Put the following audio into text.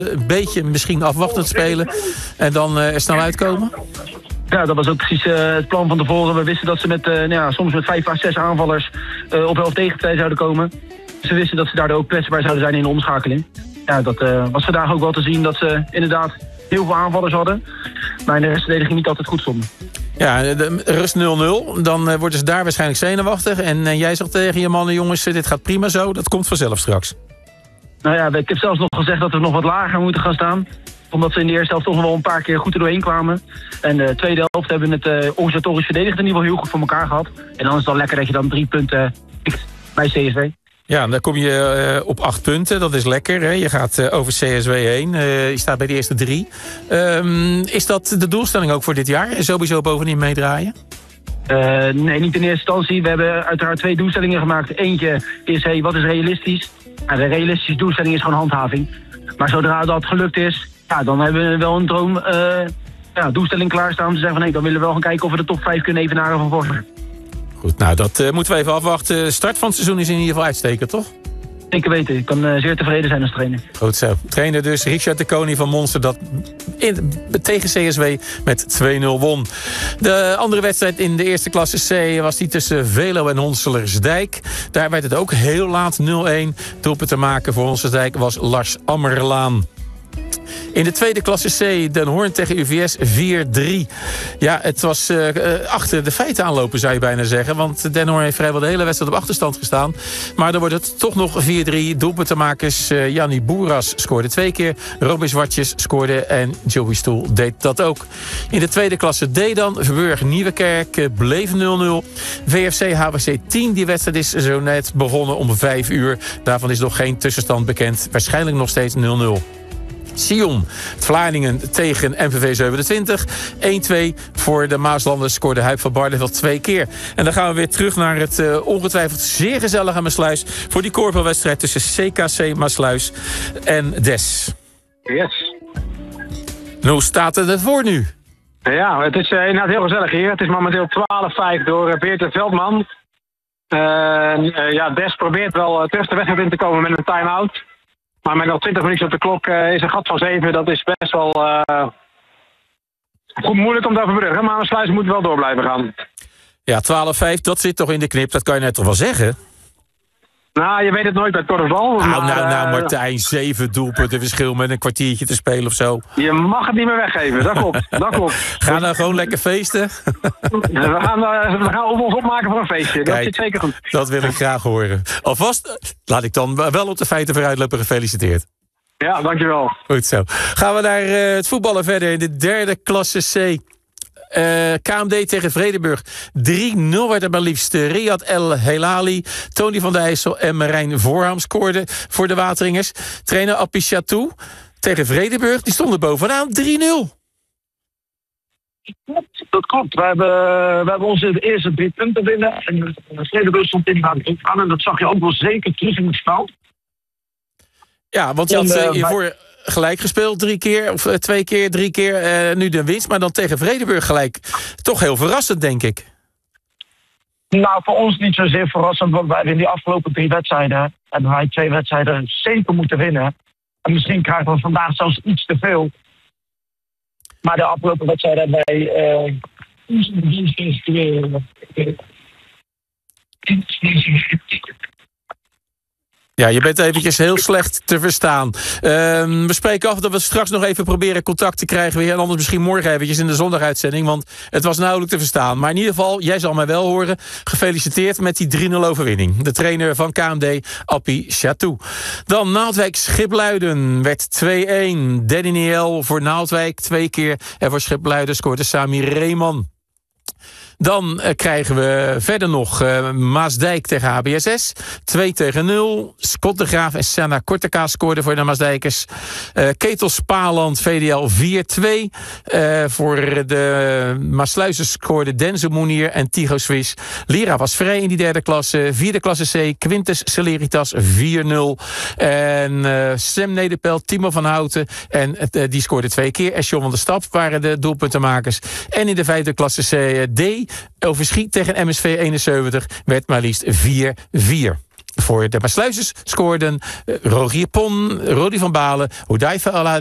een beetje misschien afwachtend spelen en dan er snel uitkomen? Ja, dat was ook precies het plan van tevoren. We wisten dat ze met soms met 5 à 6 aanvallers op 11 tegen 2 zouden komen. Ze wisten dat ze daardoor ook kwetsbaar zouden zijn in de omschakeling. Ja, dat was vandaag ook wel te zien dat ze inderdaad heel veel aanvallers hadden. Maar in de restverdediging niet altijd goed stonden. Ja, de rust 0-0. Dan worden ze daar waarschijnlijk zenuwachtig. En jij zegt tegen je mannen, jongens, dit gaat prima zo. Dat komt vanzelf straks. Nou ja, ik heb zelfs nog gezegd dat we nog wat lager moeten gaan staan. Omdat ze in de eerste helft toch nog wel een paar keer goed er doorheen kwamen. En de tweede helft hebben we het organisatorisch verdedigd in ieder geval heel goed voor elkaar gehad. En dan is het wel lekker dat je dan 3 punten pikt bij CSW. Ja, dan kom je op 8 punten. Dat is lekker. Hè? Je gaat over CSW heen. Je staat bij de eerste 3. Is dat de doelstelling ook voor dit jaar? Sowieso bovenin meedraaien? Nee, niet in eerste instantie. We hebben uiteraard 2 doelstellingen gemaakt. Eentje is, wat is realistisch? De realistische doelstelling is gewoon handhaving. Maar zodra dat gelukt is, ja, dan hebben we wel een doelstelling klaarstaan om te zeggen van dan willen we wel gaan kijken of we de top 5 kunnen evenaren van vorig jaar. Goed, nou dat moeten we even afwachten. De start van het seizoen is in ieder geval uitstekend, toch? Zeker weten. Ik kan zeer tevreden zijn als trainer. Goed zo. Trainer dus Richard de Koning van Monster dat tegen CSW met 2-0 won. De andere wedstrijd in de eerste klasse C was die tussen Velo en Honselersdijk. Daar werd het ook heel laat 0-1. Doelpunt te maken voor Honselersdijk was Lars Ammerlaan. In de tweede klasse C, Den Hoorn tegen UVS 4-3. Ja, het was achter de feiten aanlopen, zou je bijna zeggen. Want Den Hoorn heeft vrijwel de hele wedstrijd op achterstand gestaan. Maar dan wordt het toch nog 4-3. Doelpuntenmakers Jannie Boeras scoorde 2 keer. Robin Zwartjes scoorde en Joey Stoel deed dat ook. In de tweede klasse D dan, Verburg Nieuwekerk bleef 0-0. VFC HWC 10, die wedstrijd is zo net begonnen om 5 uur. Daarvan is nog geen tussenstand bekend. Waarschijnlijk nog steeds 0-0. Sion, Vlaardingen tegen MVV 27. 1-2 voor de Maaslanders scoorde Huib van Barneveld 2 keer. En dan gaan we weer terug naar het ongetwijfeld zeer gezellige Maasluis voor die korfbalwedstrijd tussen CKC Maasluis en DES. Yes. Hoe staat het ervoor nu? Ja, het is inderdaad heel gezellig hier. Het is momenteel 12-5 door Beert Veldman. DES probeert wel terug de wedstrijd in te komen met een time-out. Maar met nog 20 minuten op de klok is een gat van 7. Dat is best wel goed moeilijk om te overbruggen. Maar Maasluis moet wel door blijven gaan. Ja, 12-5, dat zit toch in de knip. Dat kan je net toch wel zeggen? Nou, je weet het nooit bij het korfbal. Nou, Martijn, 7 doelpunten verschil met een kwartiertje te spelen of zo. Je mag het niet meer weggeven, dat klopt. Ga nou gewoon lekker feesten. We gaan ons opmaken voor een feestje. Kijk, dat zit zeker goed. Dat wil ik graag horen. Alvast, laat ik dan wel op de feiten vooruitlopen. Gefeliciteerd. Ja, dankjewel. Goed zo. Gaan we naar het voetballen verder in de derde klasse C. KMD tegen Vredenburg. 3-0 werd er maar liefst. Riyad El Helali, Tony van der IJssel en Marijn Voorham scoorden voor de Wateringers. Trainer Appie Chatou tegen Vredenburg, die stonden bovenaan 3-0. Dat klopt. We hebben onze eerste 3 punten binnen. En Vredenburg stond inderdaad ook aan. En dat zag je ook wel zeker terug in het spel. Ja, want je had hiervoor gelijk gespeeld 3 keer, of 2 keer, 3 keer. Nu de winst, maar dan tegen Vredenburg gelijk. Toch heel verrassend, denk ik. Nou, voor ons niet zozeer verrassend. Want wij in die afgelopen 3 wedstrijden hebben wij 2 wedstrijden zeker moeten winnen. En misschien krijgen we vandaag zelfs iets te veel. Maar de afgelopen wedstrijden hebben wij Ja, je bent eventjes heel slecht te verstaan. We spreken af dat we straks nog even proberen contact te krijgen weer. En anders misschien morgen eventjes in de zondaguitzending. Want het was nauwelijks te verstaan. Maar in ieder geval, jij zal mij wel horen. Gefeliciteerd met die 3-0 overwinning. De trainer van KMD, Appie Chatou. Dan Naaldwijk Schipluiden werd 2-1. Danny Niel voor Naaldwijk 2 keer. En voor Schipluiden scoorde Sami Reeman. Dan krijgen we verder nog Maasdijk tegen HBSS. 2-0. Scott de Graaf en Sanna Korteka scoorden voor de Maasdijkers. Ketels Spaland VDL 4-2. Voor de Maasluizers scoorden Denzo Moenier en Tigo Swiss. Lira was vrij in die derde klasse. Vierde klasse C, Quintus Celeritas 4-0. En Sam Nederpel, Timo van Houten. En die scoorde 2 keer. En John van der Stap waren de doelpuntenmakers. En in de vijfde klasse C, D. Overschiet tegen MSV 71 werd maar liefst 4-4. Voor de Maasluizers scoorden Rogier Pon, Rodi van Balen, Houday